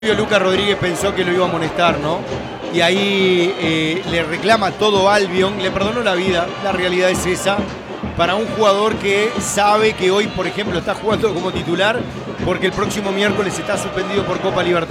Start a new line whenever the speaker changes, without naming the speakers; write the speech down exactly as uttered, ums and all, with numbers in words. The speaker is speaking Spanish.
Lucas Rodríguez pensó que lo iba a amonestar, ¿no? Y ahí eh, le reclama todo Albion, le perdonó la vida, la realidad es esa, para un jugador que sabe que hoy, por ejemplo, está jugando como titular porque el próximo miércoles está suspendido por Copa Libertadores.